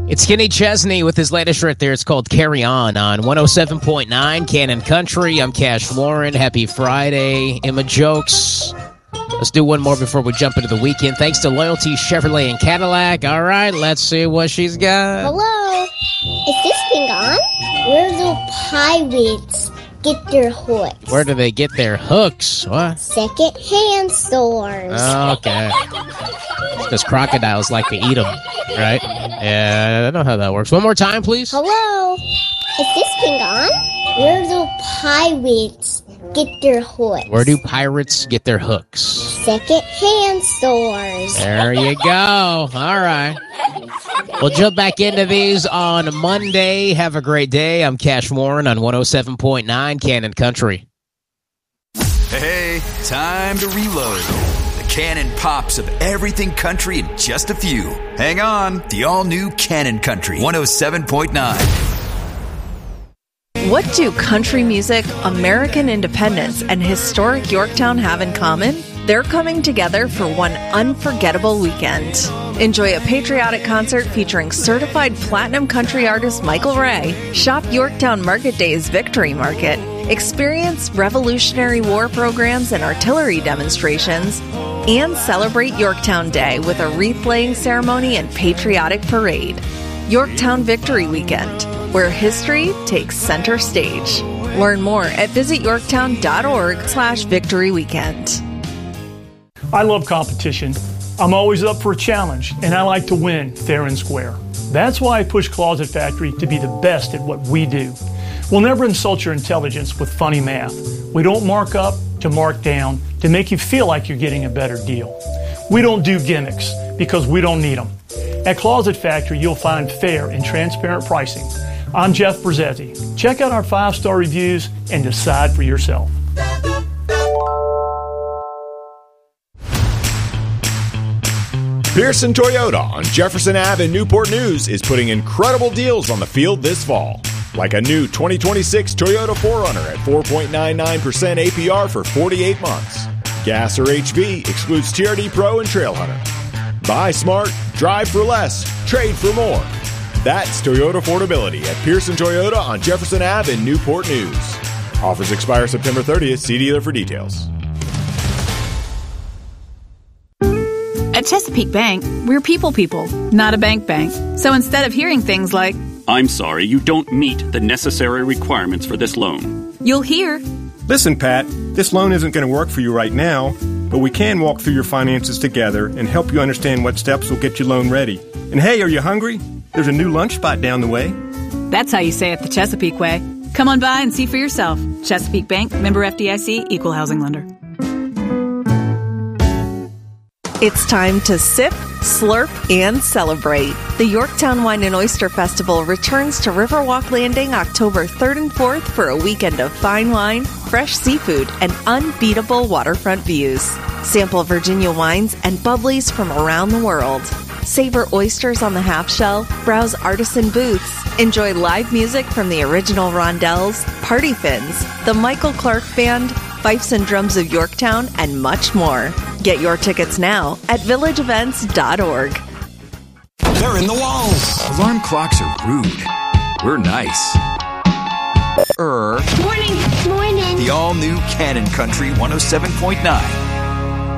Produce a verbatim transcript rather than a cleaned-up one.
It's Kenny Chesney with his latest right there. It's called Carry On on one oh seven point nine Cannon Country. I'm Cash Warren. Happy Friday. Emma Jokes. Let's do one more before we jump into the weekend. Thanks to Loyalty Chevrolet and Cadillac. All right, let's see what she's got. Hello. Is this thing on? Where do pirates get their hooks? Where do they get their hooks? What? Second-hand stores. Okay. Because crocodiles like to eat them, right? Yeah, I don't know how that works. One more time, please. Hello. Is this thing on? Where do pirates get their hooks? Where do pirates get their hooks? Second-hand stores. There you go. All right. We'll jump back into these on Monday. Have a great day. I'm Cash Warren on one oh seven point nine Cannon Country. Hey, time to reload. The Cannon pops of everything country in just a few. Hang on. The all-new Cannon Country one oh seven point nine. What do country music, American independence, and historic Yorktown have in common? They're coming together for one unforgettable weekend. Enjoy a patriotic concert featuring certified platinum country artist Michael Ray. Shop Yorktown Market Day's Victory Market. Experience Revolutionary War programs and artillery demonstrations. And celebrate Yorktown Day with a wreath-laying ceremony and patriotic parade. Yorktown Victory Weekend, where history takes center stage. Learn more at visityorktown.org slash victory weekend. I love competition. I'm always up for a challenge, and I like to win fair and square. That's why I push Closet Factory to be the best at what we do. We'll never insult your intelligence with funny math. We don't mark up to mark down to make you feel like you're getting a better deal. We don't do gimmicks because we don't need them. At Closet Factory, you'll find fair and transparent pricing. I'm Jeff Brzezzi. Check out our five-star reviews and decide for yourself. Pearson Toyota on Jefferson Avenue in Newport News is putting incredible deals on the field this fall. Like a new twenty twenty-six Toyota four runner at four point nine nine percent A P R for forty-eight months. Gas or H V excludes T R D Pro and Trail Hunter. Buy smart, drive for less, trade for more. That's Toyota affordability at Pearson Toyota on Jefferson Avenue in Newport News. Offers expire September thirtieth. See dealer for details. At Chesapeake Bank, we're people people, not a bank bank. So instead of hearing things like, I'm sorry, you don't meet the necessary requirements for this loan, you'll hear, listen, Pat, this loan isn't going to work for you right now, but we can walk through your finances together and help you understand what steps will get you loan ready. And hey, are you hungry? There's a new lunch spot down the way. That's how you say it the Chesapeake way. Come on by and see for yourself. Chesapeake Bank, member F D I C, equal housing lender. It's time to sip, slurp, and celebrate. The Yorktown Wine and Oyster Festival returns to Riverwalk Landing October third and fourth for a weekend of fine wine, fresh seafood, and unbeatable waterfront views. Sample Virginia wines and bubblies from around the world. Savor oysters on the half shell, browse artisan booths, enjoy live music from the original Rondelles, Party Fins, the Michael Clark Band, Fifes and Drums of Yorktown, and much more. Get your tickets now at village events dot org. They're in the walls. Alarm clocks are rude. We're nice. Er. Morning. Morning. The all-new Cannon Country one oh seven point nine.